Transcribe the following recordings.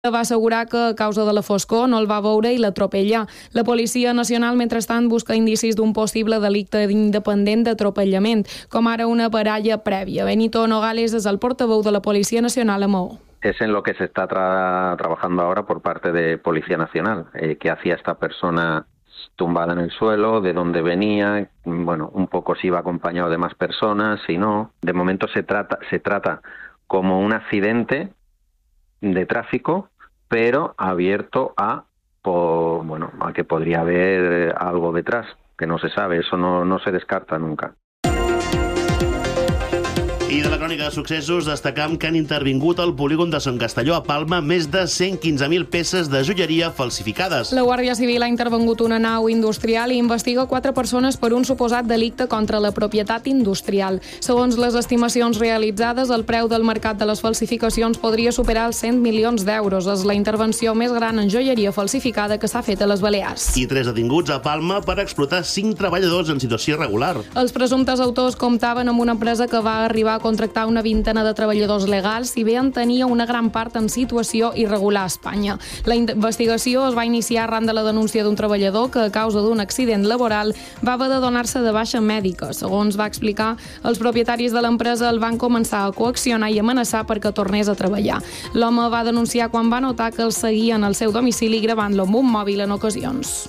Va assegurar que a causa de la foscor no el va veure i l'atropella. La Policia Nacional, mentrestant, busca indicis d'un possible delicte independent d'atropellament, com ara una baralla prèvia. Benito Nogales és el portaveu de la Policia Nacional a Maó. Es en lo que se está trabajando ahora por parte de Policía Nacional. ¿Qué hacía esta persona tumbada en el suelo? ¿De dónde venía? Bueno, un poco si iba acompañado de más personas, si no. De momento se trata como un accidente de tráfico, pero abierto a que podría haber algo detrás, que no se sabe, eso no se descarta nunca. I de la crònica de successos destacam que han intervingut al polígon de Sant Castelló a Palma més de 115.000 peces de joieria falsificades. La Guàrdia Civil ha intervingut una nau industrial i investiga 4 persones per un suposat delicte contra la propietat industrial. Segons les estimacions realitzades, el preu del mercat de les falsificacions podria superar els 100 milions d'euros. És la intervenció més gran en joieria falsificada que s'ha fet a les Balears. I 3 detinguts a Palma per explotar 5 treballadors en situació irregular. Els presumptes autors comptaven amb una empresa que va arribar a contractar una vintena de treballadors legals, si bé en tenia una gran part en situació irregular a Espanya. La investigació es va iniciar arran de la denúncia d'un treballador que, a causa d'un accident laboral, va haver de donar-se de baixa mèdica. Segons va explicar, els propietaris de l'empresa el van començar a coaccionar i amenaçar perquè tornés a treballar. L'home va denunciar quan va notar que el seguien al seu domicili gravant-lo amb un mòbil en ocasions.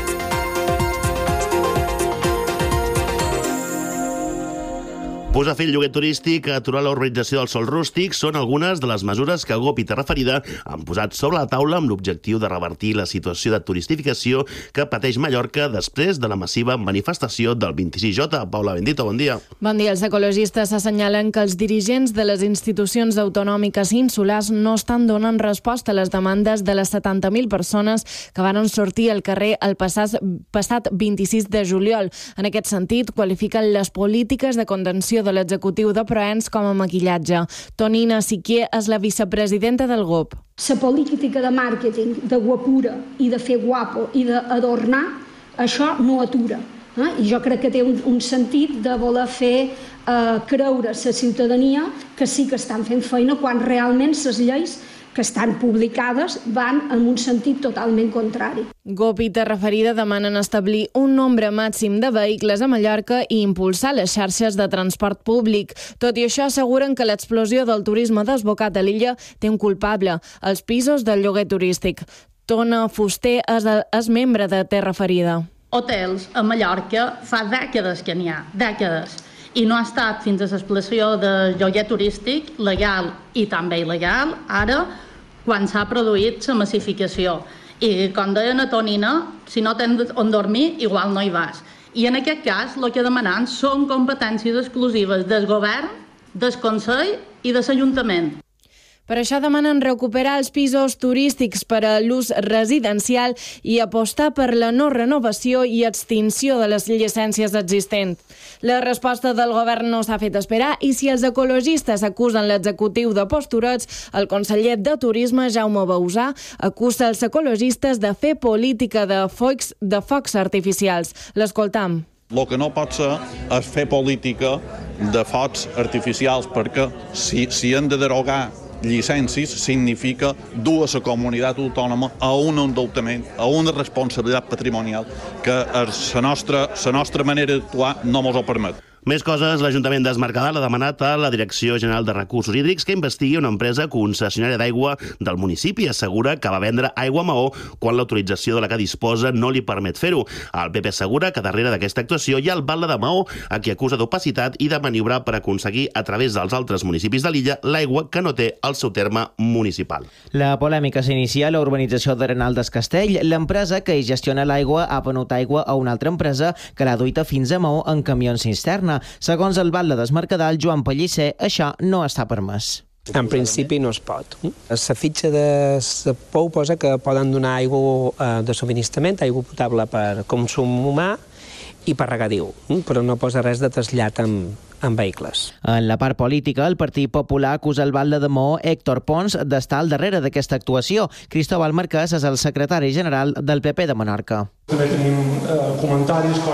Posar fi al lloguer turístic, aturar la urbanització del sòl rústic són algunes de les mesures que GOP i Terra Ferida han posat sobre la taula amb l'objectiu de revertir la situació de turistificació que pateix Mallorca després de la massiva manifestació del 26J. Paula Bendito, bon dia. Bon dia. Els ecologistes assenyalen que els dirigents de les institucions autonòmiques insulars no estan donant resposta a les demandes de les 70.000 persones que van sortir al carrer el passat 26 de juliol. En aquest sentit, qualifiquen les polítiques de contenció de l'executiu de Proens com a maquillatge. Tonina Siquier és la vicepresidenta del GOP. La política de màrqueting, de guapura i de fer guapo i d'adornar, això no atura. I jo crec que té un sentit de voler fer creure a la ciutadania que sí que estan fent feina quan realment les lleis que estan publicades van en un sentit totalment contrari. GOP i Terra Ferida demanen establir un nombre màxim de vehicles a Mallorca i impulsar les xarxes de transport públic. Tot i això, asseguren que l'explosió del turisme desbocat a l'illa té un culpable, els pisos del lloguer turístic. Tona Fuster és membre de Terra Ferida. Hotels a Mallorca fa dècades que n'hi ha, dècades. I no ha estat fins a l'explosió de lloguer turístic, legal i també il·legal, ara, quan s'ha produït la massificació. I, com deia la Tonina, si no tens on dormir, igual no hi vas. I en aquest cas, el que demanen són competències exclusives del govern, del Consell i de l'Ajuntament. Per això demanen recuperar els pisos turístics per a l'ús residencial i apostar per la no renovació i extinció de les llicències existents. La resposta del govern no s'ha fet esperar i si els ecologistes acusen l'executiu de posturets, el conseller de Turisme, Jaume Bausà, acusa els ecologistes de fer política de focs artificials. L'escoltam. El que no pot ser és fer política de focs artificials, perquè si hem de derogar llicències significa dur a la comunitat autònoma a un endeutament, a una responsabilitat patrimonial que la nostra manera d'actuar no ens ho permet. Més coses, l'Ajuntament d'Es Mercadal ha demanat a la Direcció General de Recursos Hídrics que investigui una empresa concessionària d'aigua del municipi. Assegura que va vendre aigua a Maó quan l'autorització de la que disposa no li permet fer-ho. El PP assegura que darrere d'aquesta actuació hi ha el Batlle de Maó, a qui acusa d'opacitat i de maniobrar per aconseguir a través dels altres municipis de l'illa l'aigua que no té el seu terme municipal. La polèmica s'inicia a la urbanització d'Arenal des Castell. L'empresa que hi gestiona l'aigua ha venut aigua a una altra empresa que l'ha duita fins a Maó en camions cisterna. Segons el batlle d'Es Mercadal, Joan Pellicer, això no està permès. En principi no es pot. La fitxa de la POU posa que poden donar aigua de subministrament, aigua potable per consum humà i per regadiu, però no posa res de trasllat amb vehicles. En la part política, el Partit Popular acusa el batlle de Maó, Héctor Pons, d'estar al darrere d'aquesta actuació. Cristóbal Marquès és el secretari general del PP de Menorca. També tenim comentaris,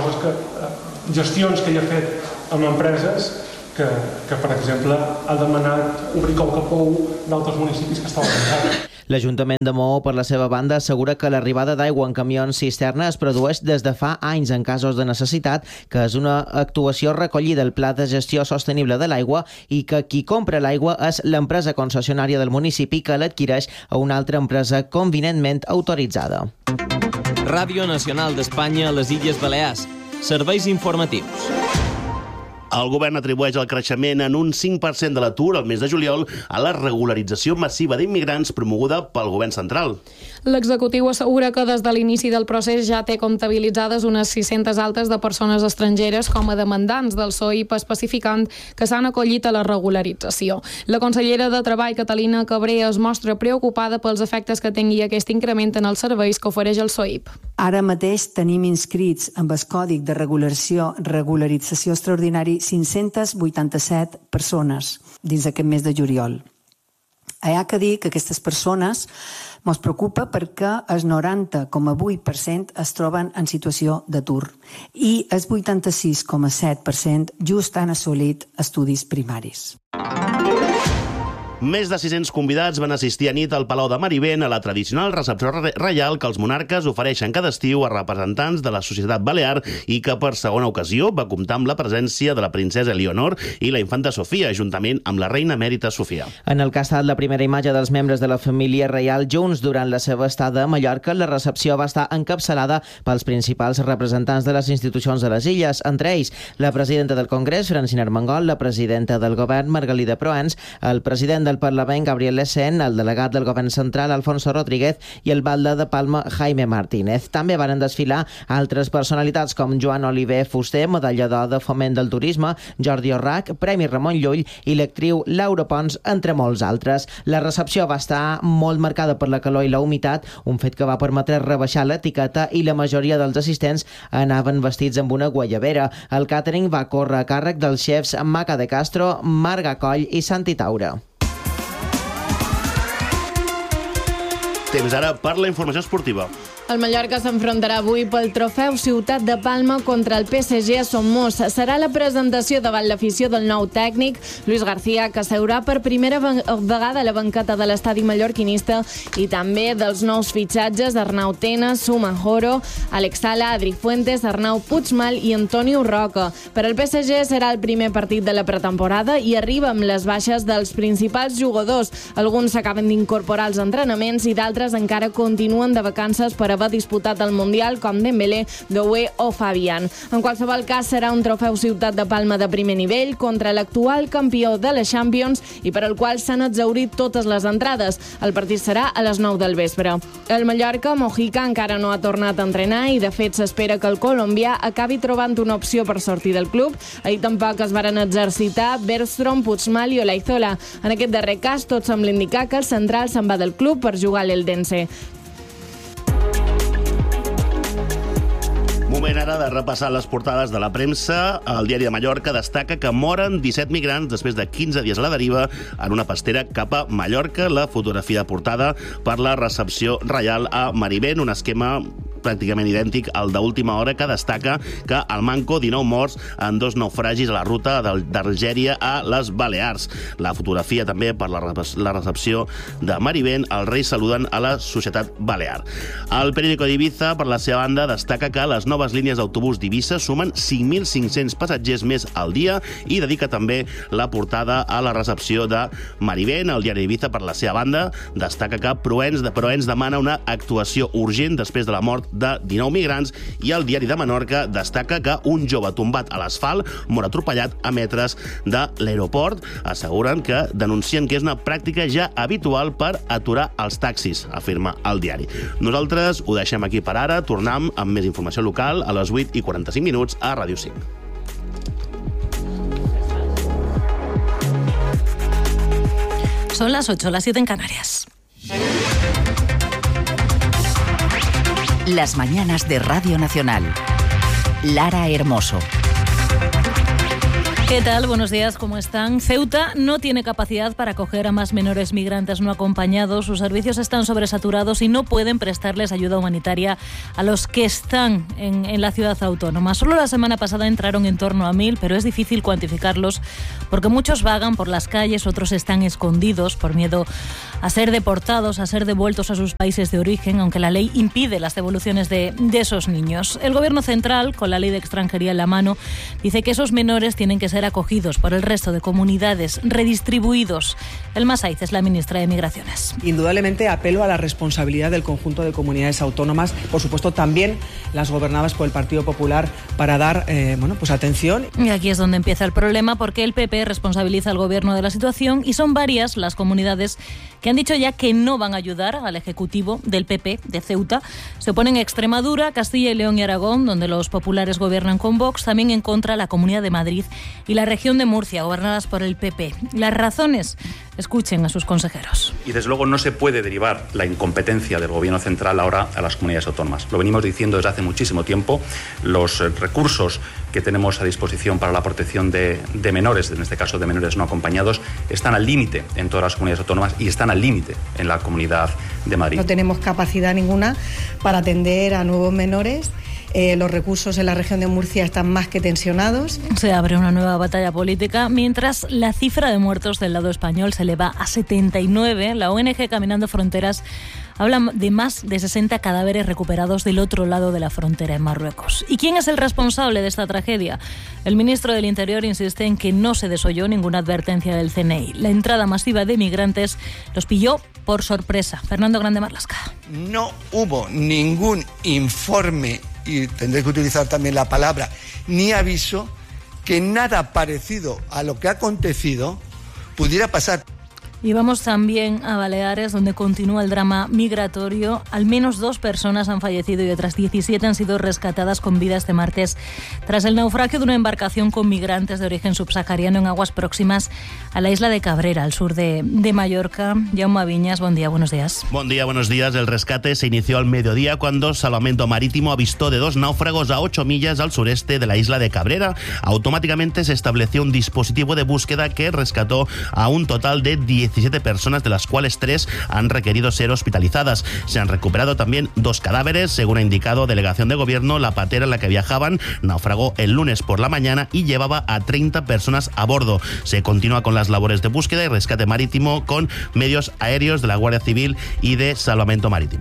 gestions que hi ha fet amb empreses que, per exemple, ha demanat obrir qualque pou d'altres municipis que estaven tancats. L'Ajuntament de Maó, per la seva banda, assegura que l'arribada d'aigua en camions cisterna es produeix des de fa anys en casos de necessitat, que és una actuació recollida al Pla de Gestió Sostenible de l'Aigua i que qui compra l'aigua és l'empresa concessionària del municipi que l'adquireix a una altra empresa convenientment autoritzada. Ràdio Nacional d'Espanya a les Illes Balears. Serveis informatius. El govern atribueix el creixement en un 5% de l'atur al mes de juliol a la regularització massiva d'immigrants promoguda pel govern central. L'executiu assegura que des de l'inici del procés ja té comptabilitzades unes 600 altes de persones estrangeres com a demandants del SOIP, especificant que s'han acollit a la regularització. La consellera de Treball, Catalina Cabré, es mostra preocupada pels efectes que tingui aquest increment en els serveis que ofereix el SOIP. Ara mateix tenim inscrits amb el Còdic de Regularització Extraordinari 587 persones dins aquest mes de juliol. Hi ha que dir que aquestes persones ens preocupa perquè el 90,8% es troben en situació d'atur i el 86,7% just han assolit estudis primaris. Més de 600 convidats van assistir a nit al Palau de Marivent a la tradicional recepció reial que els monarques ofereixen cada estiu a representants de la societat balear i que per segona ocasió va comptar amb la presència de la princesa Elionor i la infanta Sofia, juntament amb la reina emèrita Sofia. En el que ha estat la primera imatge dels membres de la família reial junts durant la seva estada a Mallorca, la recepció va estar encapçalada pels principals representants de les institucions de les illes, entre ells la presidenta del Congrés, Francina Armengol, la presidenta del govern, Margalida Proens, el president del Parlament, Gabriel Lecén, el delegat del govern central, Alfonso Rodríguez, i el batlle de Palma, Jaime Martínez. També van desfilar altres personalitats com Joan Oliver Fuster, medalla d'or de Foment del Turisme, Jordi Orrach, Premi Ramon Llull i l'actriu Laura Pons, entre molts altres. La recepció va estar molt marcada per la calor i la humitat, un fet que va permetre rebaixar l'etiqueta i la majoria dels assistents anaven vestits amb una guayabera. El càtering va córrer a càrrec dels xefs Maca de Castro, Marga Coll i Santi Taura. Temps ara per la informació esportiva. El Mallorca s'enfrontarà avui pel trofeu Ciutat de Palma contra el PSG a Somos. Serà la presentació davant l'afició del nou tècnic, Luis García, que seurà per primera vegada a la banqueta de l'estadi mallorquinista, i també dels nous fitxatges Arnau Tena, Suma Joro, Alex Sala, Adri Fuentes, Arnau Puigmal i Antonio Roca. Per al PSG serà el primer partit de la pretemporada i arriba amb les baixes dels principals jugadors. Alguns s'acaben d'incorporar als entrenaments i d'altres encara continuen de vacances per haver disputat el Mundial, com Dembélé, Doué o Fabián. En qualsevol cas, serà un trofeu Ciutat de Palma de primer nivell contra l'actual campió de la Champions i per al qual s'han exhaurit totes les entrades. El partit serà a les 9 del vespre. El Mallorca, Mojica, encara no ha tornat a entrenar i, de fet, s'espera que el colombià acabi trobant una opció per sortir del club. Ahir tampoc es varen exercitar Bergström, Puigmal i Olaizola. En aquest darrer cas, tot sembla indicar que el central se'n va del club per jugar a l'Eldense. Moment ara de repassar les portades de la premsa. El Diari de Mallorca destaca que moren 17 migrants després de 15 dies a la deriva en una pastera cap a Mallorca. La fotografia de portada per la recepció reial a Marivent, un esquema pràcticament idèntic al d'última hora, que destaca que al Manco 19 morts en 2 naufragis a la ruta d'Algèria a les Balears. La fotografia també per la recepció de Marivent, els reis saluden a la societat balear. El periòdico d'Ibiza, per la seva banda, destaca que les noves línies d'autobús d'Eivissa sumen 5.500 passatgers més al dia i dedica també la portada a la recepció de Marivent. El diari d'Ibiza, per la seva banda, destaca que Proens demana una actuació urgent després de la mort de 19 migrants, i el diari de Menorca destaca que un jove tombat a l'asfalt mor atropellat a metres de l'aeroport. Asseguren que denuncien que és una pràctica ja habitual per aturar els taxis, afirma el diari. Nosaltres ho deixem aquí per ara. Tornem amb més informació local a les 8:45 a Ràdio 5. Son las 8, las 7 en Canarias. Las mañanas de Radio Nacional. Lara Hermoso. ¿Qué tal? Buenos días, ¿cómo están? Ceuta no tiene capacidad para acoger a más menores migrantes no acompañados. Sus servicios están sobresaturados y no pueden prestarles ayuda humanitaria a los que están en la ciudad autónoma. Solo la semana pasada entraron en torno a 1.000, pero es difícil cuantificarlos porque muchos vagan por las calles, otros están escondidos por miedo a ser deportados, a ser devueltos a sus países de origen, aunque la ley impide las devoluciones de esos niños. El Gobierno central, con la ley de extranjería en la mano, dice que esos menores tienen que ser acogidos por el resto de comunidades, redistribuidos. Elma Saiz es la ministra de Migraciones. Indudablemente apelo a la responsabilidad del conjunto de comunidades autónomas, por supuesto también las gobernadas por el Partido Popular, para dar atención. Y aquí es donde empieza el problema, porque el PP responsabiliza al Gobierno de la situación y son varias las comunidades que han dicho ya que no van a ayudar al Ejecutivo del PP de Ceuta. Se oponen Extremadura, Castilla y León y Aragón, donde los populares gobiernan con Vox, también en contra la Comunidad de Madrid y la región de Murcia, gobernadas por el PP. Las razones, escuchen a sus consejeros. Y desde luego no se puede derivar la incompetencia del Gobierno central ahora a las comunidades autónomas. Lo venimos diciendo desde hace muchísimo tiempo. Los recursos que tenemos a disposición para la protección de menores, en este caso de menores no acompañados, están al límite en todas las comunidades autónomas y están al límite en la Comunidad de Madrid. No tenemos capacidad ninguna para atender a nuevos menores. Los recursos en la región de Murcia están más que tensionados. Se abre una nueva batalla política mientras la cifra de muertos del lado español se eleva a 79. La ONG Caminando Fronteras habla de más de 60 cadáveres recuperados del otro lado de la frontera, en Marruecos. ¿Y quién es el responsable de esta tragedia? El ministro del Interior insiste en que no se desoyó ninguna advertencia del CNI. La entrada masiva de migrantes los pilló por sorpresa. Fernando Grande Marlasca. No hubo ningún informe, y tendré que utilizar también la palabra, ni aviso, que nada parecido a lo que ha acontecido pudiera pasar. Y vamos también a Baleares, donde continúa el drama migratorio. Al menos 2 personas han fallecido y otras 17 han sido rescatadas con vida este martes tras el naufragio de una embarcación con migrantes de origen subsahariano en aguas próximas a la isla de Cabrera, al sur de Mallorca. Jaume Viñas, buen día, buenos días. Buen día, buenos días. El rescate se inició al mediodía cuando Salvamento Marítimo avistó de 2 náufragos a 8 millas al sureste de la isla de Cabrera. Automáticamente se estableció un dispositivo de búsqueda que rescató a un total de 17 personas, de las cuales 3 han requerido ser hospitalizadas. Se han recuperado también 2 cadáveres. Según ha indicado Delegación de Gobierno, la patera en la que viajaban naufragó el lunes por la mañana y llevaba a 30 personas a bordo. Se continúa con las labores de búsqueda y rescate marítimo con medios aéreos de la Guardia Civil y de Salvamento Marítimo.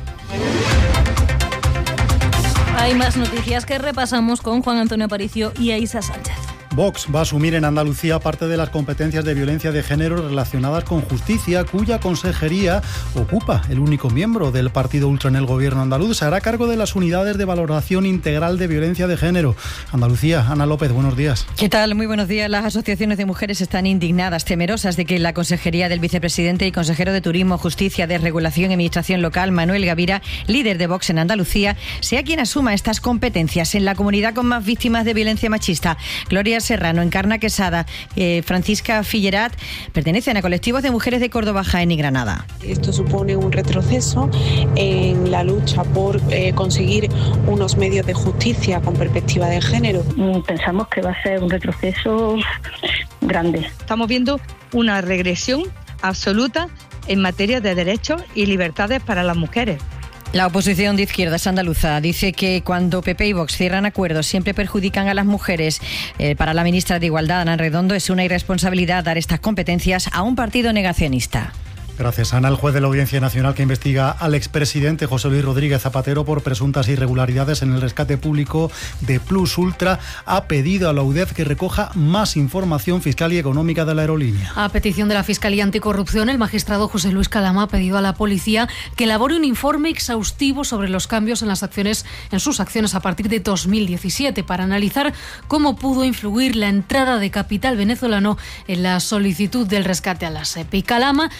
Hay más noticias que repasamos con Juan Antonio Aparicio y Aisa Sánchez. Vox va a asumir en Andalucía parte de las competencias de violencia de género relacionadas con justicia, cuya consejería ocupa el único miembro del partido ultra en el gobierno andaluz. Se hará cargo de las unidades de valoración integral de violencia de género. Andalucía, Ana López, buenos días. ¿Qué tal? Muy buenos días. Las asociaciones de mujeres están indignadas, temerosas de que la consejería del vicepresidente y consejero de Turismo, Justicia, Desregulación y Administración Local, Manuel Gavira, líder de Vox en Andalucía, sea quien asuma estas competencias en la comunidad con más víctimas de violencia machista. Gloria Serrano, Encarna Quesada, Francisca Fillerat, pertenecen a colectivos de mujeres de Córdoba, Jaén y Granada. Esto supone un retroceso en la lucha por conseguir unos medios de justicia con perspectiva de género. Pensamos que va a ser un retroceso grande. Estamos viendo una regresión absoluta en materia de derechos y libertades para las mujeres. La oposición de izquierdas andaluza dice que cuando PP y Vox cierran acuerdos siempre perjudican a las mujeres. Para la ministra de Igualdad, Ana Redondo, es una irresponsabilidad dar estas competencias a un partido negacionista. Gracias, Ana. El juez de la Audiencia Nacional que investiga al expresidente José Luis Rodríguez Zapatero por presuntas irregularidades en el rescate público de Plus Ultra ha pedido a la UDEF que recoja más información fiscal y económica de la aerolínea. A petición de la Fiscalía Anticorrupción, el magistrado José Luis Calama ha pedido a la policía que elabore un informe exhaustivo sobre los cambios en sus acciones a partir de 2017 para analizar cómo pudo influir la entrada de capital venezolano en la solicitud del rescate a la SEP. Y Calama también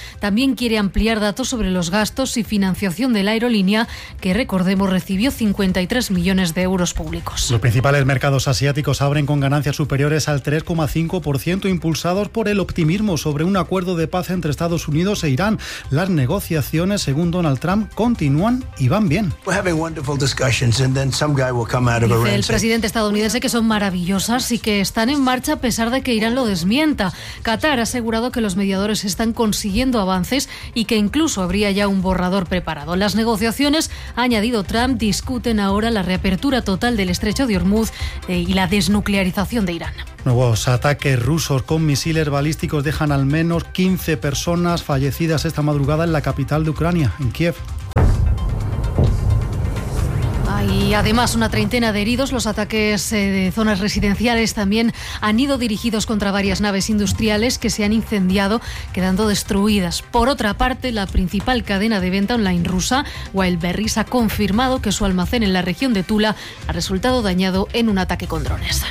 también quiere ampliar datos sobre los gastos y financiación de la aerolínea, que recordemos recibió 53 millones de euros públicos. Los principales mercados asiáticos abren con ganancias superiores al 3,5%, impulsados por el optimismo sobre un acuerdo de paz entre Estados Unidos e Irán. Las negociaciones, según Donald Trump, continúan y van bien. Dice el presidente estadounidense que son maravillosas y que están en marcha a pesar de que Irán lo desmienta. Qatar ha asegurado que los mediadores están consiguiendo avances y que incluso habría ya un borrador preparado. Las negociaciones, ha añadido Trump, discuten ahora la reapertura total del estrecho de Hormuz y la desnuclearización de Irán. Nuevos ataques rusos con misiles balísticos dejan al menos 15 personas fallecidas esta madrugada en la capital de Ucrania, en Kiev. Y además una treintena de heridos. Los ataques de zonas residenciales también han ido dirigidos contra varias naves industriales que se han incendiado, quedando destruidas. Por otra parte, la principal cadena de venta online rusa, Wildberries, ha confirmado que su almacén en la región de Tula ha resultado dañado en un ataque con drones.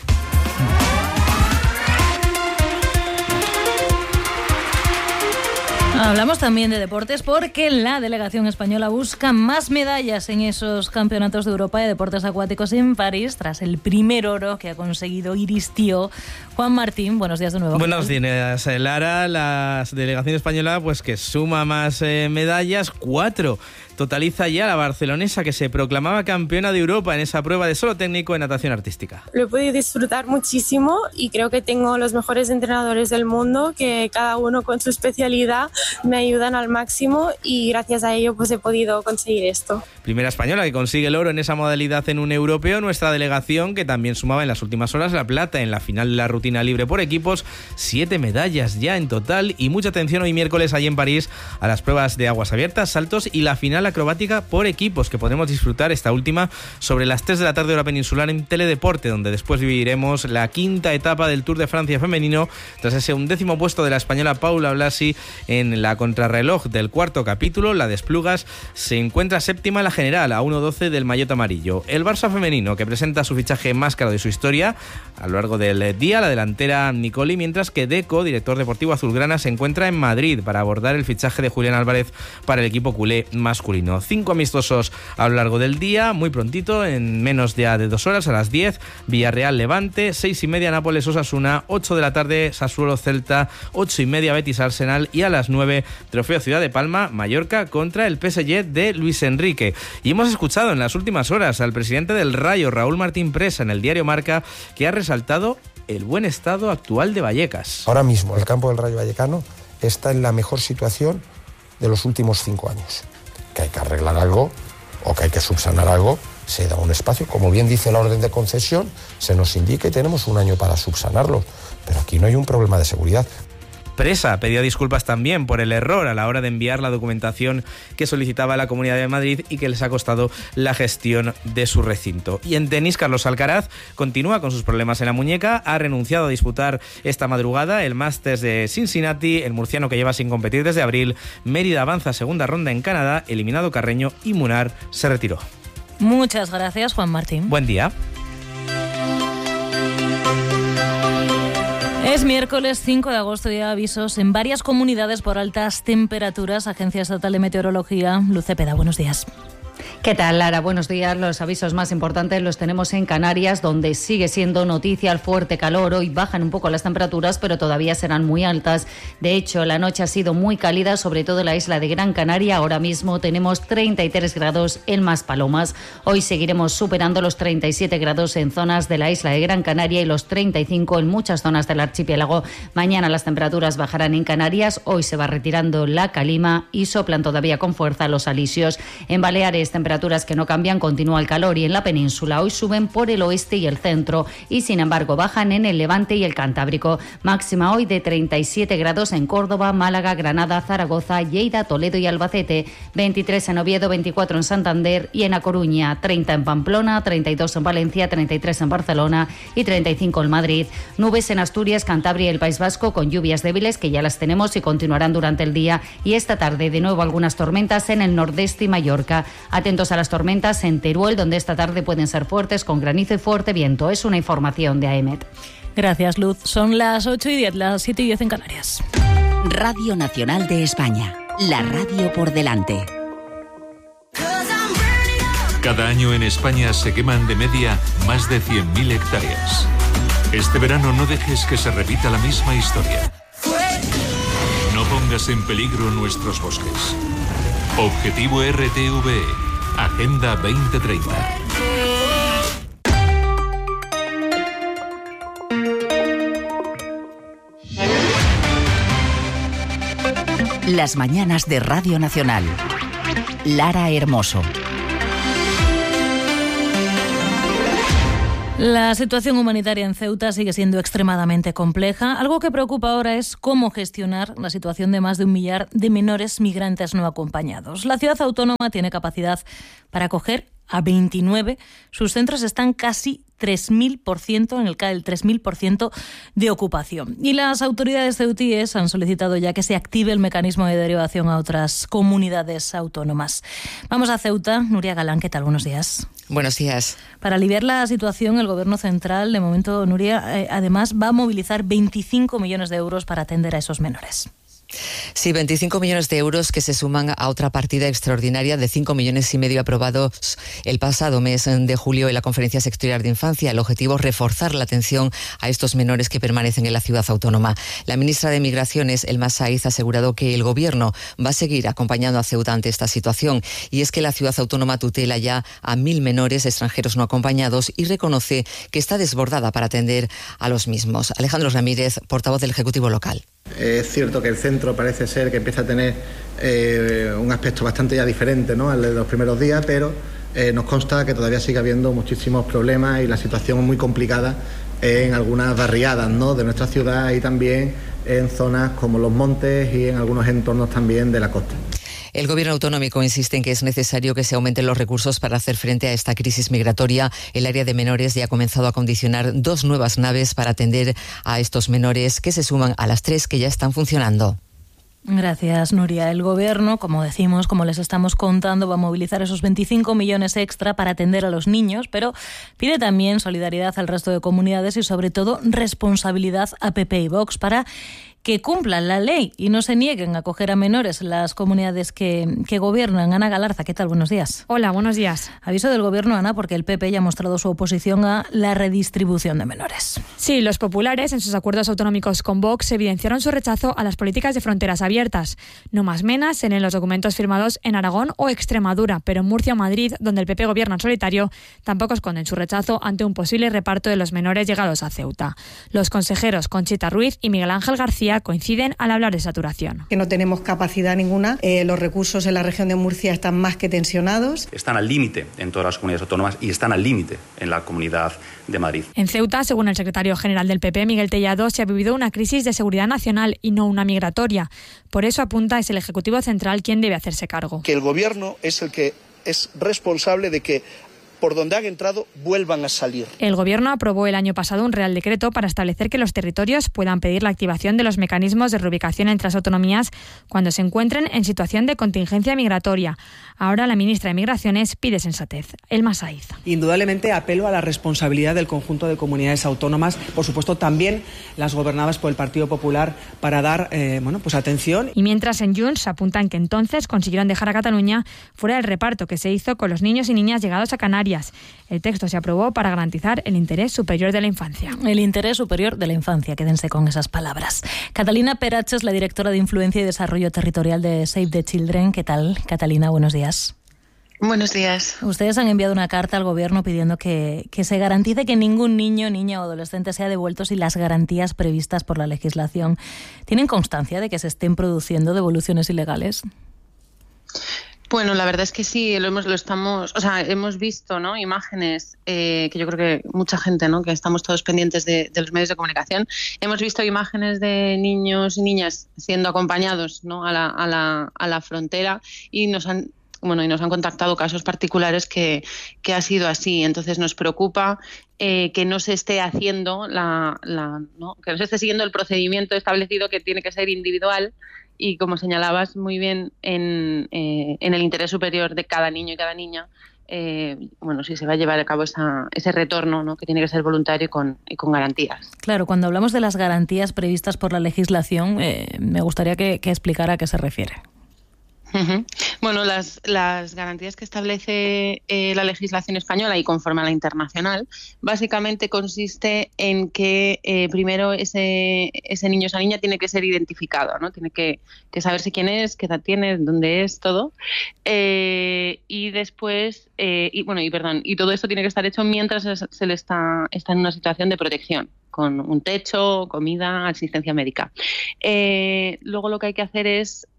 Hablamos también de deportes porque la delegación española busca más medallas en esos campeonatos de Europa de deportes acuáticos en París, tras el primer oro que ha conseguido Iris Tío. Juan Martín, buenos días de nuevo. Buenos días, Lara. La delegación española, pues que suma más medallas, 4. Totaliza ya la barcelonesa, que se proclamaba campeona de Europa en esa prueba de solo técnico en natación artística. Lo he podido disfrutar muchísimo y creo que tengo los mejores entrenadores del mundo, que cada uno con su especialidad me ayudan al máximo, y gracias a ello pues he podido conseguir esto. Primera española que consigue el oro en esa modalidad en un europeo. Nuestra delegación, que también sumaba en las últimas horas la plata en la final de la rutina libre por equipos, 7 medallas ya en total, y mucha atención hoy miércoles allí en París a las pruebas de aguas abiertas, saltos y la final acrobática por equipos, que podremos disfrutar esta última sobre las 3 de la tarde hora peninsular en Teledeporte, donde después viviremos la 5ª etapa del Tour de Francia femenino, tras ese 11º puesto de la española Paula Blasi en la contrarreloj del 4º capítulo. La de Esplugas se encuentra séptima en la general, a 1:12 del maillot amarillo. El Barça femenino, que presenta su fichaje más caro de su historia a lo largo del día, la delantera Nicoli, mientras que Deco, director deportivo azulgrana, se encuentra en Madrid para abordar el fichaje de Julián Álvarez para el equipo culé masculino. 5 amistosos a lo largo del día, muy prontito, en menos ya de 2 horas, a las 10, Villarreal Levante, 6:30 Nápoles Osasuna, 8 de la tarde Sassuolo Celta, 8:30 Betis Arsenal, y a las 9 Trofeo Ciudad de Palma Mallorca contra el PSG de Luis Enrique. Y hemos escuchado en las últimas horas al presidente del Rayo, Raúl Martín Presa, en el diario Marca, que ha resaltado el buen estado actual de Vallecas. Ahora mismo el campo del Rayo Vallecano está en la mejor situación de los últimos 5 años. Que hay que arreglar algo o que hay que subsanar algo, se da un espacio, como bien dice la orden de concesión, se nos indica y tenemos un año para subsanarlo, pero aquí no hay un problema de seguridad. Presa pedía disculpas también por el error a la hora de enviar la documentación que solicitaba la Comunidad de Madrid y que les ha costado la gestión de su recinto. Y en tenis, Carlos Alcaraz continúa con sus problemas en la muñeca, ha renunciado a disputar esta madrugada el Masters de Cincinnati. El murciano, que lleva sin competir desde abril. Mérida avanza a segunda ronda en Canadá, eliminado Carreño, y Munar se retiró. Muchas gracias, Juan Martín. Buen día. Es miércoles 5 de agosto y hay avisos en varias comunidades por altas temperaturas. Agencia Estatal de Meteorología, Luz Cepeda, buenos días. ¿Qué tal, Lara? Buenos días. Los avisos más importantes los tenemos en Canarias, donde sigue siendo noticia el fuerte calor. Hoy bajan un poco las temperaturas, pero todavía serán muy altas. De hecho, la noche ha sido muy cálida, sobre todo en la isla de Gran Canaria. Ahora mismo tenemos 33 grados en Maspalomas. Hoy seguiremos superando los 37 grados en zonas de la isla de Gran Canaria y los 35 en muchas zonas del archipiélago. Mañana las temperaturas bajarán en Canarias. Hoy se va retirando la calima y soplan todavía con fuerza los alisios. En Baleares, temperaturas que no cambian, continúa el calor, y en la península hoy suben por el oeste y el centro y sin embargo bajan en el Levante y el Cantábrico. Máxima hoy de 37 grados en Córdoba, Málaga, Granada, Zaragoza, Lleida, Toledo y Albacete, 23 en Oviedo, 24 en Santander y en A Coruña, 30 en Pamplona, 32 en Valencia, 33 en Barcelona y 35 en Madrid. Nubes en Asturias, Cantabria y el País Vasco, con lluvias débiles que ya las tenemos y continuarán durante el día, y esta tarde de nuevo algunas tormentas en el nordeste y Mallorca. Atentos a las tormentas en Teruel, donde esta tarde pueden ser fuertes, con granizo y fuerte viento. Es una información de AEMET. Gracias, Luz. Son las 8:10, las 7:10 en Canarias. Radio Nacional de España, la radio por delante. Cada año en España se queman de media más de 100.000 hectáreas. Este verano no dejes que se repita la misma historia. No pongas en peligro nuestros bosques. Objetivo RTVE, Agenda 2030. Las mañanas de Radio Nacional. Lara Hermoso. La situación humanitaria en Ceuta sigue siendo extremadamente compleja. Algo que preocupa ahora es cómo gestionar la situación de más de 1 millar de menores migrantes no acompañados. La ciudad autónoma tiene capacidad para acoger a 29. Sus centros están casi 3.000%, en el CAE el 3.000% de ocupación. Y las autoridades ceutíes han solicitado ya que se active el mecanismo de derivación a otras comunidades autónomas. Vamos a Ceuta. Nuria Galán, ¿qué tal? Buenos días. Buenos días. Para aliviar la situación, el Gobierno central, de momento, Nuria, además va a movilizar 25 millones de euros para atender a esos menores. Sí, 25 millones de euros que se suman a otra partida extraordinaria de 5,5 millones aprobados el pasado mes de julio en la Conferencia Sectorial de Infancia. El objetivo es reforzar la atención a estos menores que permanecen en la ciudad autónoma. La ministra de Migraciones, Elma Saiz, ha asegurado que el Gobierno va a seguir acompañando a Ceuta ante esta situación. Y es que la ciudad autónoma tutela ya a 1.000 menores extranjeros no acompañados y reconoce que está desbordada para atender a los mismos. Alejandro Ramírez, portavoz del Ejecutivo local. Es cierto que el centro parece ser que empieza a tener un aspecto bastante ya diferente, ¿no?, al de los primeros días, pero nos consta que todavía sigue habiendo muchísimos problemas y la situación es muy complicada en algunas barriadas, ¿no?, de nuestra ciudad y también en zonas como los montes y en algunos entornos también de la costa. El Gobierno autonómico insiste en que es necesario que se aumenten los recursos para hacer frente a esta crisis migratoria. El área de menores ya ha comenzado a acondicionar 2 nuevas naves para atender a estos menores, que se suman a las 3 que ya están funcionando. Gracias, Nuria. El Gobierno, como decimos, como les estamos contando, va a movilizar esos 25 millones extra para atender a los niños, pero pide también solidaridad al resto de comunidades y, sobre todo, responsabilidad a PP y Vox para que cumplan la ley y no se nieguen a acoger a menores las comunidades que gobiernan. Ana Galarza, ¿qué tal? Buenos días. Hola, buenos días. Aviso del Gobierno, Ana, porque el PP ya ha mostrado su oposición a la redistribución de menores. Sí, los populares, en sus acuerdos autonómicos con Vox, evidenciaron su rechazo a las políticas de fronteras abiertas. No más menas en los documentos firmados en Aragón o Extremadura, pero en Murcia o Madrid, donde el PP gobierna en solitario, tampoco esconden su rechazo ante un posible reparto de los menores llegados a Ceuta. Los consejeros Conchita Ruiz y Miguel Ángel García coinciden al hablar de saturación. Que no tenemos capacidad ninguna, los recursos en la región de Murcia están más que tensionados. Están al límite en todas las comunidades autónomas y están al límite en la Comunidad de Madrid. En Ceuta, según el secretario general del PP, Miguel Tellado, se ha vivido una crisis de seguridad nacional y no una migratoria. Por eso apunta es el Ejecutivo Central quien debe hacerse cargo. Que el Gobierno es el que es responsable de que por donde han entrado vuelvan a salir. El Gobierno aprobó el año pasado un Real Decreto para establecer que los territorios puedan pedir la activación de los mecanismos de reubicación entre las autonomías cuando se encuentren en situación de contingencia migratoria. Ahora la ministra de Migraciones pide sensatez. Elma Saiz. Indudablemente apelo a la responsabilidad del conjunto de comunidades autónomas, por supuesto también las gobernadas por el Partido Popular, para dar atención. Y mientras en Junts apuntan que entonces consiguieron dejar a Cataluña fuera del reparto que se hizo con los niños y niñas llegados a Canarias. El texto se aprobó para garantizar el interés superior de la infancia. El interés superior de la infancia, quédense con esas palabras. Catalina Perache es la directora de Influencia y Desarrollo Territorial de Save the Children. ¿Qué tal, Catalina? Buenos días. Buenos días. Ustedes han enviado una carta al Gobierno pidiendo que se garantice que ningún niño, niña o adolescente sea devuelto sin las garantías previstas por la legislación. ¿Tienen constancia de que se estén produciendo devoluciones ilegales? Bueno, la verdad es que sí, hemos visto, ¿no?, imágenes que yo creo que mucha gente, ¿no?, que estamos todos pendientes de los medios de comunicación, hemos visto imágenes de niños y niñas siendo acompañados, ¿no?, a la frontera y nos han contactado casos particulares que ha sido así. Entonces nos preocupa que no se esté haciendo que no se esté siguiendo el procedimiento establecido, que tiene que ser individual y como señalabas muy bien, en el interés superior de cada niño y cada niña, si se va a llevar a cabo ese retorno, ¿no? Que tiene que ser voluntario y con garantías. Claro, cuando hablamos de las garantías previstas por la legislación, me gustaría que explicara a qué se refiere. Uh-huh. Bueno, las garantías que establece la legislación española y conforme a la internacional, básicamente consiste en que primero ese niño o esa niña tiene que ser identificado, ¿no? Tiene que saberse quién es, qué edad tiene, dónde es, todo. Y después, y todo esto tiene que estar hecho mientras se le está en una situación de protección, con un techo, comida, asistencia médica. Luego lo que hay que hacer es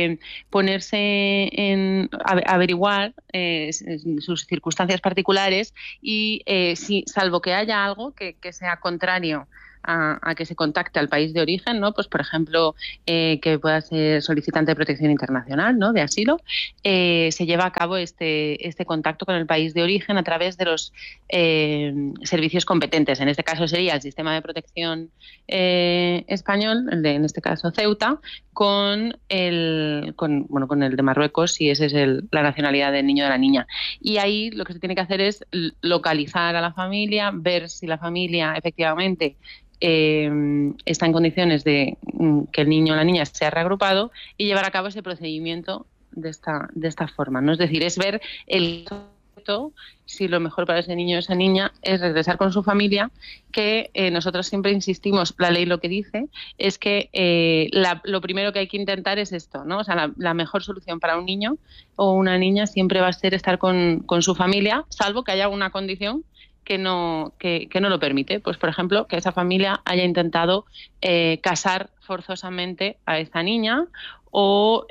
averiguar sus circunstancias particulares y si, salvo que haya algo que sea contrario a que se contacte al país de origen, ¿no? Pues por ejemplo, que pueda ser solicitante de protección internacional, ¿no? De asilo, se lleva a cabo este contacto con el país de origen a través de los servicios competentes. En este caso sería el sistema de protección español, en este caso Ceuta, con el de Marruecos, si esa es la nacionalidad del niño o de la niña. Y ahí lo que se tiene que hacer es localizar a la familia, ver si la familia efectivamente está en condiciones de que el niño o la niña sea reagrupado y llevar a cabo ese procedimiento de esta forma, ¿no? Es decir, es ver si lo mejor para ese niño o esa niña es regresar con su familia, que nosotros siempre insistimos, la ley lo que dice es que lo primero que hay que intentar es esto, ¿no? O sea, la mejor solución para un niño o una niña siempre va a ser estar con su familia, salvo que haya una condición que no lo permite. Pues, por ejemplo, que esa familia haya intentado casar forzosamente a esa niña o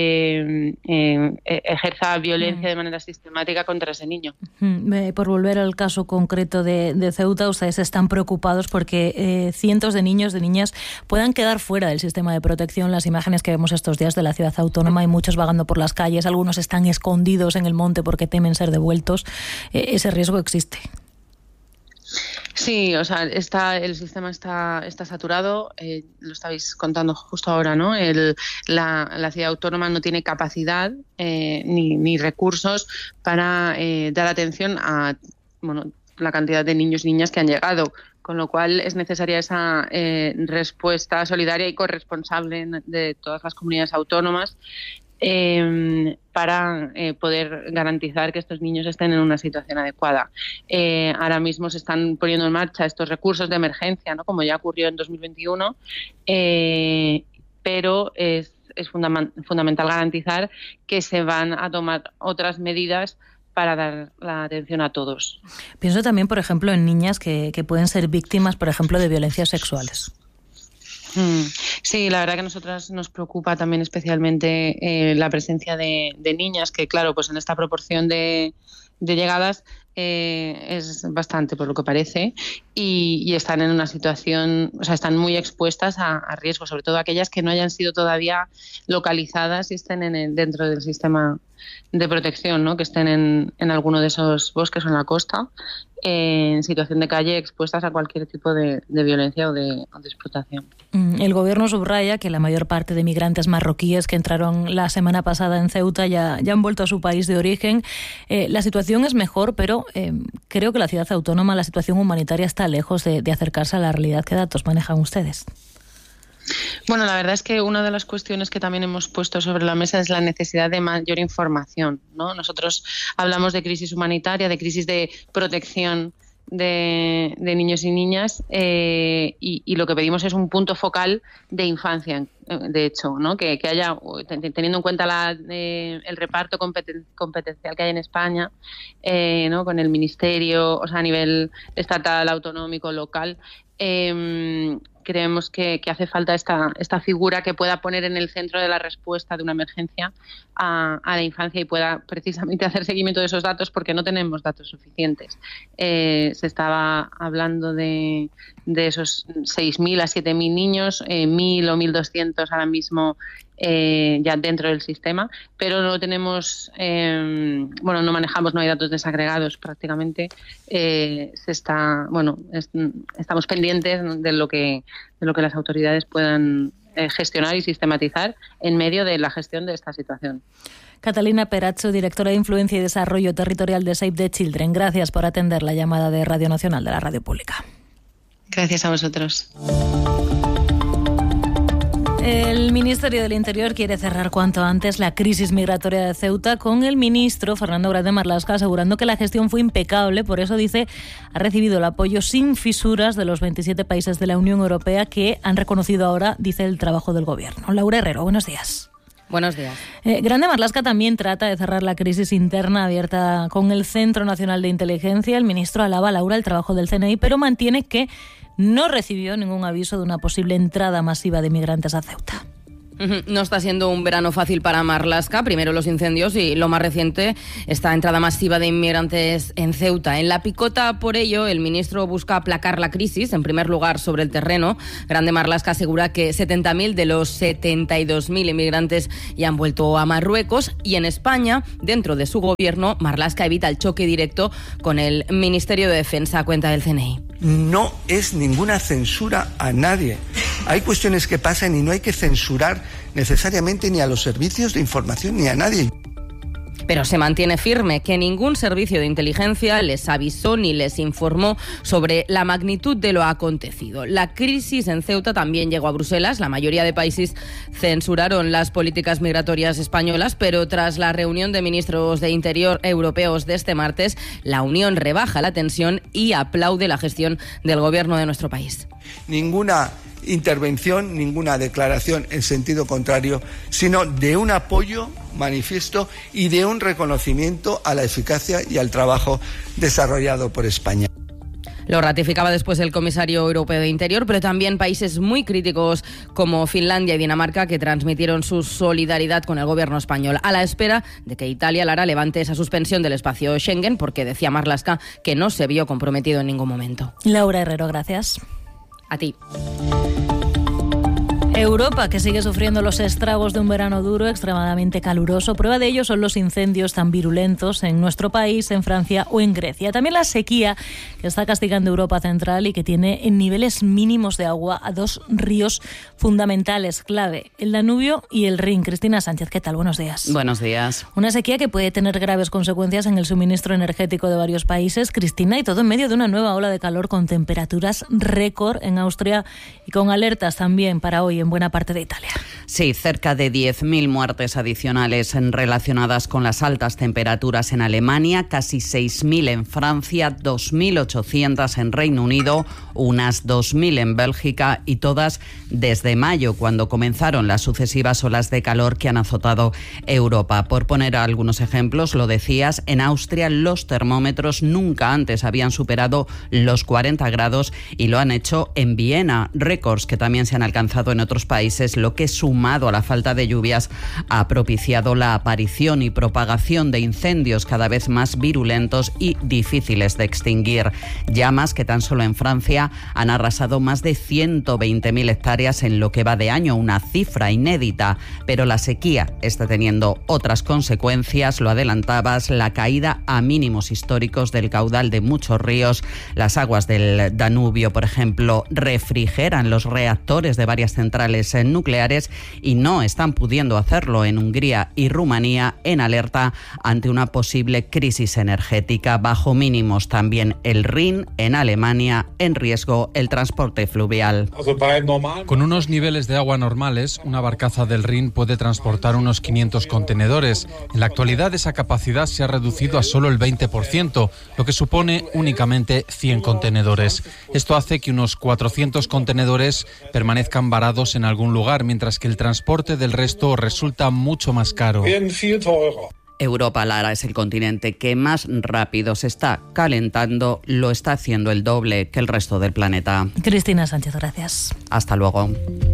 ejerza violencia de manera sistemática contra ese niño. Por volver al caso concreto de Ceuta, ustedes están preocupados porque cientos de niños, de niñas puedan quedar fuera del sistema de protección. Las imágenes que vemos estos días de la ciudad autónoma, hay muchos vagando por las calles, algunos están escondidos en el monte porque temen ser devueltos. Ese riesgo existe. Sí, o sea, el sistema está saturado, lo estabais contando justo ahora, ¿no? La ciudad autónoma no tiene capacidad ni recursos para dar atención a la cantidad de niños y niñas que han llegado, con lo cual es necesaria esa respuesta solidaria y corresponsable de todas las comunidades autónomas para poder garantizar que estos niños estén en una situación adecuada. Ahora mismo se están poniendo en marcha estos recursos de emergencia, ¿no? Como ya ocurrió en 2021, pero es fundamental garantizar que se van a tomar otras medidas para dar la atención a todos. Pienso también, por ejemplo, en niñas que pueden ser víctimas, por ejemplo, de violencias sexuales. Sí, la verdad que a nosotras nos preocupa también especialmente la presencia de niñas, que claro, pues en esta proporción de llegadas es bastante, por lo que parece, y están en una situación, o sea, están muy expuestas a riesgo, sobre todo aquellas que no hayan sido todavía localizadas y estén dentro del sistema de protección, ¿no? Que estén en alguno de esos bosques o en la costa, en situación de calle, expuestas a cualquier tipo de violencia o de explotación. El gobierno subraya que la mayor parte de migrantes marroquíes que entraron la semana pasada en Ceuta ya han vuelto a su país de origen. La situación es mejor, pero creo que la ciudad autónoma, la situación humanitaria está lejos de acercarse a la realidad. ¿Qué datos manejan ustedes? Bueno, la verdad es que una de las cuestiones que también hemos puesto sobre la mesa es la necesidad de mayor información, ¿no? Nosotros hablamos de crisis humanitaria, de crisis de protección de niños y niñas y lo que pedimos es un punto focal de infancia, de hecho, ¿no? Que haya, teniendo en cuenta el reparto competencial que hay en España, ¿no? Con el ministerio, o sea, a nivel estatal, autonómico, local, creemos que hace falta esta figura que pueda poner en el centro de la respuesta de una emergencia a la infancia y pueda precisamente hacer seguimiento de esos datos, porque no tenemos datos suficientes. Se estaba hablando de esos 6.000 a 7.000 niños, 1.000 o 1.200 ahora mismo ya dentro del sistema, pero no tenemos, no manejamos, no hay datos desagregados prácticamente. Estamos pendientes de lo que las autoridades puedan gestionar y sistematizar en medio de la gestión de esta situación. Catalina Peracho, directora de Influencia y Desarrollo Territorial de Save the Children, gracias por atender la llamada de Radio Nacional de la Radio Pública. Gracias a vosotros. El Ministerio del Interior quiere cerrar cuanto antes la crisis migratoria de Ceuta, con el ministro Fernando Grande Marlaska asegurando que la gestión fue impecable. Por eso, dice, ha recibido el apoyo sin fisuras de los 27 países de la Unión Europea que han reconocido ahora, dice, el trabajo del Gobierno. Laura Herrero, buenos días. Buenos días. Grande Marlaska también trata de cerrar la crisis interna abierta con el Centro Nacional de Inteligencia. El ministro alaba, Laura, el trabajo del CNI, pero mantiene que no recibió ningún aviso de una posible entrada masiva de migrantes a Ceuta. No está siendo un verano fácil para Marlaska. Primero los incendios y lo más reciente, esta entrada masiva de inmigrantes en Ceuta. En la picota, por ello, el ministro busca aplacar la crisis, en primer lugar sobre el terreno. Grande Marlaska asegura que 70.000 de los 72.000 inmigrantes ya han vuelto a Marruecos, y en España, dentro de su gobierno, Marlaska evita el choque directo con el Ministerio de Defensa, cuenta del CNI. No es ninguna censura a nadie. Hay cuestiones que pasan y no hay que censurar necesariamente ni a los servicios de información ni a nadie. Pero se mantiene firme que ningún servicio de inteligencia les avisó ni les informó sobre la magnitud de lo acontecido. La crisis en Ceuta también llegó a Bruselas. La mayoría de países censuraron las políticas migratorias españolas, pero tras la reunión de ministros de Interior europeos de este martes, la Unión rebaja la tensión y aplaude la gestión del gobierno de nuestro país. Ninguna intervención, ninguna declaración en sentido contrario, sino de un apoyo manifiesto y de un reconocimiento a la eficacia y al trabajo desarrollado por España. Lo ratificaba después el comisario europeo de Interior, pero también países muy críticos como Finlandia y Dinamarca, que transmitieron su solidaridad con el gobierno español, a la espera de que Italia, Lara, levante esa suspensión del espacio Schengen, porque decía Marlaska que no se vio comprometido en ningún momento. Laura Herrero, gracias. A ti. Europa, que sigue sufriendo los estragos de un verano duro, extremadamente caluroso. Prueba de ello son los incendios tan virulentos en nuestro país, en Francia o en Grecia. También la sequía que está castigando Europa Central y que tiene en niveles mínimos de agua a dos ríos fundamentales, clave, el Danubio y el Rin. Cristina Sánchez, ¿qué tal? Buenos días. Buenos días. Una sequía que puede tener graves consecuencias en el suministro energético de varios países, Cristina, y todo en medio de una nueva ola de calor con temperaturas récord en Austria y con alertas también para hoy en buena parte de Italia. Sí, cerca de 10.000 muertes adicionales relacionadas con las altas temperaturas en Alemania, casi 6.000 en Francia, 2.800 en Reino Unido, unas 2.000 en Bélgica, y todas desde mayo, cuando comenzaron las sucesivas olas de calor que han azotado Europa. Por poner algunos ejemplos, lo decías, en Austria los termómetros nunca antes habían superado los 40 grados y lo han hecho en Viena, récords que también se han alcanzado en otros países, lo que, sumado a la falta de lluvias, ha propiciado la aparición y propagación de incendios cada vez más virulentos y difíciles de extinguir. Llamas que tan solo en Francia han arrasado más de 120.000 hectáreas en lo que va de año, una cifra inédita. Pero la sequía está teniendo otras consecuencias, lo adelantabas, la caída a mínimos históricos del caudal de muchos ríos. Las aguas del Danubio, por ejemplo, refrigeran los reactores de varias centrales nucleares y no están pudiendo hacerlo en Hungría y Rumanía, en alerta ante una posible crisis energética. Bajo mínimos también el Rin, en Alemania, en riesgo el transporte fluvial. Con unos niveles de agua normales, una barcaza del Rin puede transportar unos 500 contenedores. En la actualidad esa capacidad se ha reducido a solo el 20%, lo que supone únicamente 100 contenedores. Esto hace que unos 400 contenedores permanezcan varados en algún lugar, mientras que el transporte del resto resulta mucho más caro. Europa, Lara, es el continente que más rápido se está calentando, lo está haciendo el doble que el resto del planeta. Cristina Sánchez, gracias. Hasta luego.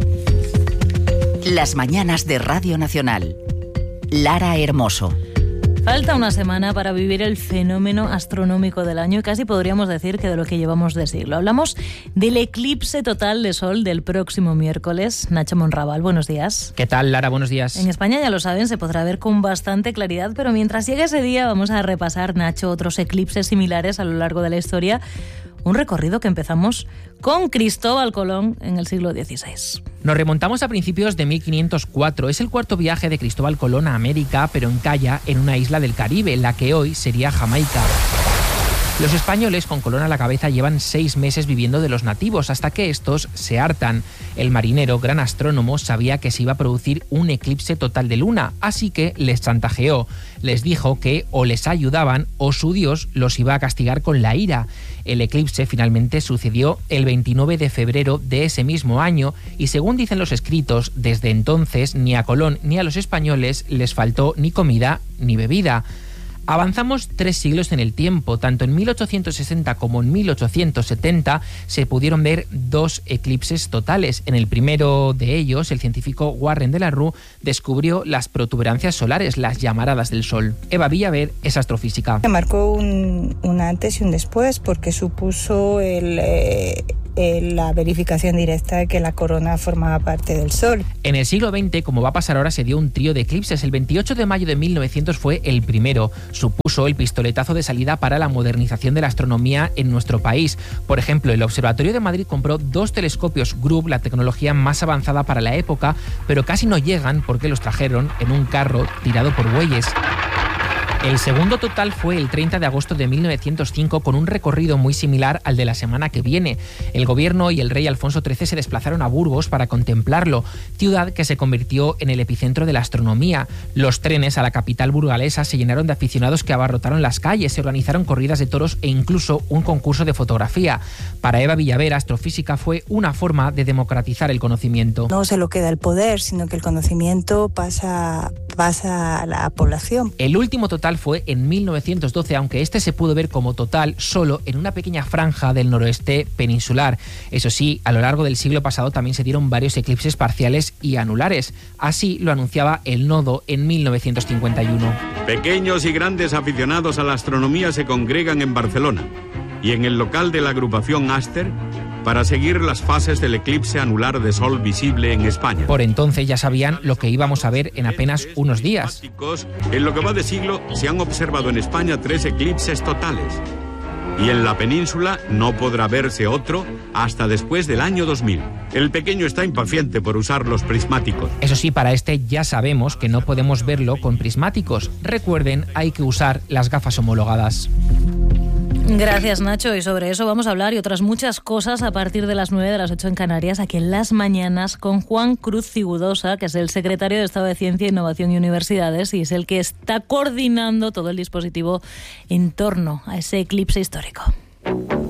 Las mañanas de Radio Nacional. Lara Hermoso. Falta una semana para vivir el fenómeno astronómico del año y casi podríamos decir que de lo que llevamos de siglo. Hablamos del eclipse total de sol del próximo miércoles. Nacho Monraval, buenos días. ¿Qué tal, Lara? Buenos días. En España, ya lo saben, se podrá ver con bastante claridad, pero mientras llegue ese día vamos a repasar, Nacho, otros eclipses similares a lo largo de la historia. Un recorrido que empezamos con Cristóbal Colón en el siglo XVI. Nos remontamos a principios de 1504. Es el cuarto viaje de Cristóbal Colón a América, pero encalla en una isla del Caribe, la que hoy sería Jamaica. Los españoles, con Colón a la cabeza, llevan 6 meses viviendo de los nativos, hasta que estos se hartan. El marinero, gran astrónomo, sabía que se iba a producir un eclipse total de luna, así que les chantajeó. Les dijo que o les ayudaban o su dios los iba a castigar con la ira. El eclipse finalmente sucedió el 29 de febrero de ese mismo año y, según dicen los escritos, desde entonces ni a Colón ni a los españoles les faltó ni comida ni bebida. Avanzamos 3 siglos en el tiempo. Tanto en 1860 como en 1870 se pudieron ver 2 eclipses totales. En el primero de ellos, el científico Warren de la Rue descubrió las protuberancias solares, las llamaradas del Sol. Eva Villaver es astrofísica. Marcó un antes y un después, porque supuso la verificación directa de que la corona formaba parte del Sol. En el siglo XX, como va a pasar ahora, se dio un trío de eclipses. El 28 de mayo de 1900 fue el primero. Supuso el pistoletazo de salida para la modernización de la astronomía en nuestro país. Por ejemplo, el Observatorio de Madrid compró 2 telescopios Grub, la tecnología más avanzada para la época, pero casi no llegan porque los trajeron en un carro tirado por bueyes. El segundo total fue el 30 de agosto de 1905, con un recorrido muy similar al de la semana que viene. El gobierno y el rey Alfonso XIII se desplazaron a Burgos para contemplarlo, ciudad que se convirtió en el epicentro de la astronomía. Los trenes a la capital burgalesa se llenaron de aficionados que abarrotaron las calles, se organizaron corridas de toros e incluso un concurso de fotografía. Para Eva Villaver, astrofísica fue una forma de democratizar el conocimiento. No se lo queda el poder, sino que el conocimiento pasa a la población. El último total fue en 1912, aunque este se pudo ver como total solo en una pequeña franja del noroeste peninsular. Eso sí, a lo largo del siglo pasado también se dieron varios eclipses parciales y anulares. Así lo anunciaba el Nodo en 1951. Pequeños y grandes aficionados a la astronomía se congregan en Barcelona y en el local de la agrupación Aster para seguir las fases del eclipse anular de sol visible en España. Por entonces ya sabían lo que íbamos a ver en apenas unos días. En lo que va de siglo se han observado en España 3 eclipses totales. Y en la península no podrá verse otro hasta después del año 2000. El pequeño está impaciente por usar los prismáticos. Eso sí, para este ya sabemos que no podemos verlo con prismáticos. Recuerden, hay que usar las gafas homologadas. Gracias, Nacho. Y sobre eso vamos a hablar y otras muchas cosas a partir de las 9 de las 8 en Canarias, aquí en Las Mañanas, con Juan Cruz Cigudosa, que es el secretario de Estado de Ciencia, Innovación y Universidades, y es el que está coordinando todo el dispositivo en torno a ese eclipse histórico.